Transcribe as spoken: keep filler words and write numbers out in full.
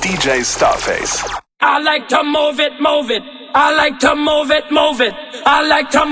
D J Starface. I like to move it, move it. I like to move it, move it. I like to